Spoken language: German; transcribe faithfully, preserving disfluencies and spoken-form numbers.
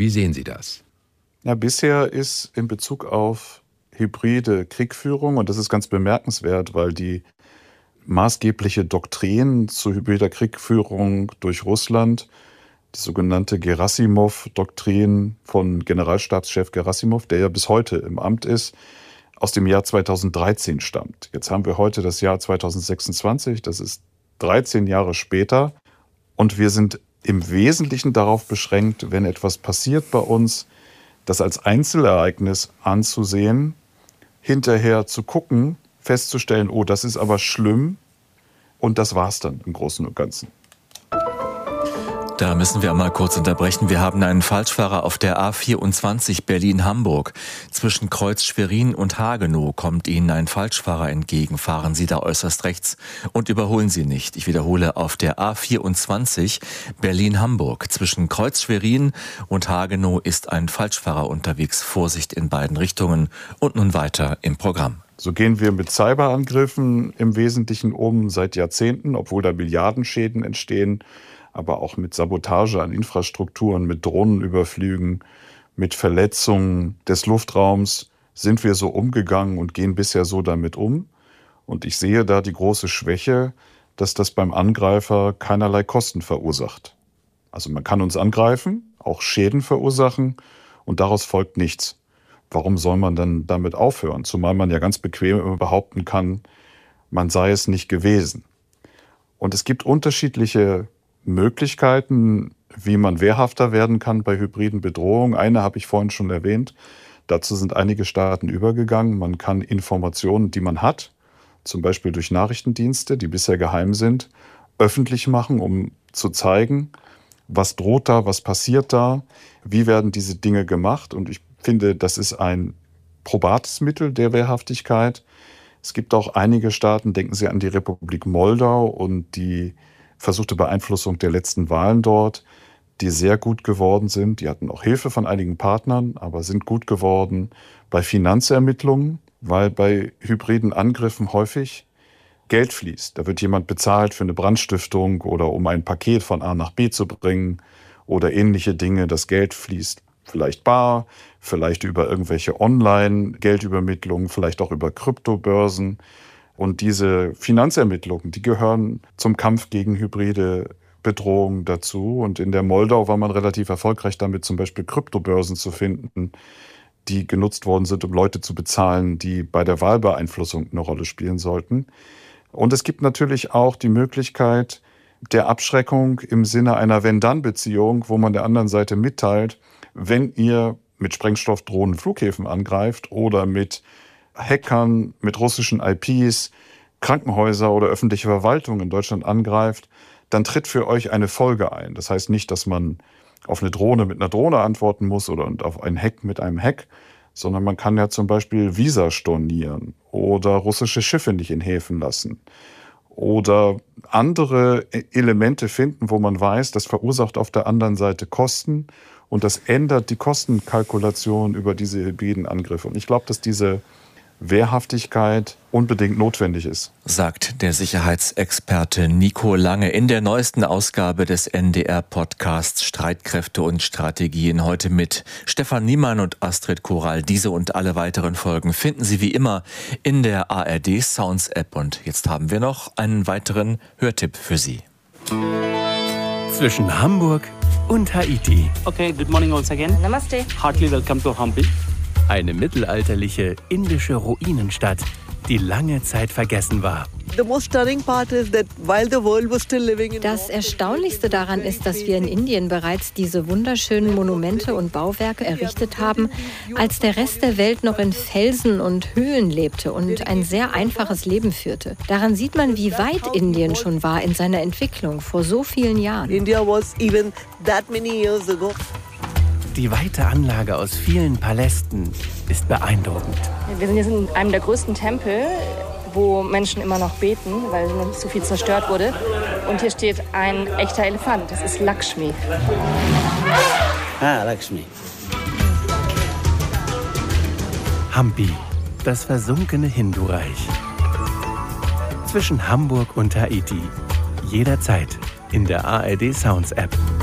Wie sehen Sie das? Ja, bisher ist in Bezug auf hybride Kriegführung, und das ist ganz bemerkenswert, weil die maßgebliche Doktrin zu hybrider Kriegführung durch Russland, die sogenannte Gerassimow-Doktrin von Generalstabschef Gerassimow, der ja bis heute im Amt ist, aus dem Jahr zweitausenddreizehn stammt. Jetzt haben wir heute das Jahr zweitausendsechsundzwanzig, das ist dreizehn Jahre später, und wir sind im Wesentlichen darauf beschränkt, wenn etwas passiert bei uns, das als Einzelereignis anzusehen, hinterher zu gucken, festzustellen, oh, das ist aber schlimm, und das war's dann im Großen und Ganzen. Da müssen wir mal kurz unterbrechen. Wir haben einen Falschfahrer auf der A vierundzwanzig Berlin-Hamburg. Zwischen Kreuz Schwerin und Hagenow kommt Ihnen ein Falschfahrer entgegen. Fahren Sie da äußerst rechts und überholen Sie nicht. Ich wiederhole, auf der A vierundzwanzig Berlin-Hamburg. Zwischen Kreuz Schwerin und Hagenow ist ein Falschfahrer unterwegs. Vorsicht in beiden Richtungen. Und nun weiter im Programm. So gehen wir mit Cyberangriffen im Wesentlichen um seit Jahrzehnten, obwohl da Milliardenschäden entstehen, aber auch mit Sabotage an Infrastrukturen, mit Drohnenüberflügen, mit Verletzungen des Luftraums sind wir so umgegangen und gehen bisher so damit um. Und ich sehe da die große Schwäche, dass das beim Angreifer keinerlei Kosten verursacht. Also man kann uns angreifen, auch Schäden verursachen, und daraus folgt nichts. Warum soll man dann damit aufhören? Zumal man ja ganz bequem behaupten kann, man sei es nicht gewesen. Und es gibt unterschiedliche Möglichkeiten, wie man wehrhafter werden kann bei hybriden Bedrohungen. Eine habe ich vorhin schon erwähnt. Dazu sind einige Staaten übergegangen. Man kann Informationen, die man hat, zum Beispiel durch Nachrichtendienste, die bisher geheim sind, öffentlich machen, um zu zeigen, was droht da, was passiert da, wie werden diese Dinge gemacht. Und ich finde, das ist ein probates Mittel der Wehrhaftigkeit. Es gibt auch einige Staaten, denken Sie an die Republik Moldau und die versuchte Beeinflussung der letzten Wahlen dort, die sehr gut geworden sind. Die hatten auch Hilfe von einigen Partnern, aber sind gut geworden bei Finanzermittlungen, weil bei hybriden Angriffen häufig Geld fließt. Da wird jemand bezahlt für eine Brandstiftung oder um ein Paket von A nach B zu bringen oder ähnliche Dinge. Das Geld fließt vielleicht bar, vielleicht über irgendwelche Online-Geldübermittlungen, vielleicht auch über Kryptobörsen. Und diese Finanzermittlungen, die gehören zum Kampf gegen hybride Bedrohungen dazu. Und in der Moldau war man relativ erfolgreich damit, zum Beispiel Kryptobörsen zu finden, die genutzt worden sind, um Leute zu bezahlen, die bei der Wahlbeeinflussung eine Rolle spielen sollten. Und es gibt natürlich auch die Möglichkeit der Abschreckung im Sinne einer Wenn-Dann-Beziehung, wo man der anderen Seite mitteilt, wenn ihr mit Sprengstoffdrohnen Flughäfen angreift oder mit Hackern, mit russischen I Ps, Krankenhäuser oder öffentliche Verwaltung in Deutschland angreift, dann tritt für euch eine Folge ein. Das heißt nicht, dass man auf eine Drohne mit einer Drohne antworten muss oder auf einen Hack mit einem Hack, sondern man kann ja zum Beispiel Visa stornieren oder russische Schiffe nicht in Häfen lassen oder andere Elemente finden, wo man weiß, das verursacht auf der anderen Seite Kosten und das ändert die Kostenkalkulation über diese hybriden Angriffe. Und ich glaube, dass diese Wehrhaftigkeit unbedingt notwendig ist. Sagt der Sicherheitsexperte Nico Lange in der neuesten Ausgabe des N D R-Podcasts Streitkräfte und Strategien. Heute mit Stefan Niemann und Astrid Koral. Diese und alle weiteren Folgen finden Sie wie immer in der A R D Sounds App. Und jetzt haben wir noch einen weiteren Hörtipp für Sie. Zwischen Hamburg und Haiti. Okay, good morning once again. Namaste. Heartily welcome to Hampi. Eine mittelalterliche indische Ruinenstadt, die lange Zeit vergessen war. Das Erstaunlichste daran ist, dass wir in Indien bereits diese wunderschönen Monumente und Bauwerke errichtet haben, als der Rest der Welt noch in Felsen und Höhlen lebte und ein sehr einfaches Leben führte. Daran sieht man, wie weit Indien schon war in seiner Entwicklung vor so vielen Jahren. India was even that many years ago. Die weite Anlage aus vielen Palästen ist beeindruckend. Wir sind jetzt in einem der größten Tempel, wo Menschen immer noch beten, weil noch nicht so viel zerstört wurde. Und hier steht ein echter Elefant. Das ist Lakshmi. Ah, Lakshmi. Hampi, das versunkene Hindu-Reich. Zwischen Hamburg und Haiti. Jederzeit in der A R D Sounds App.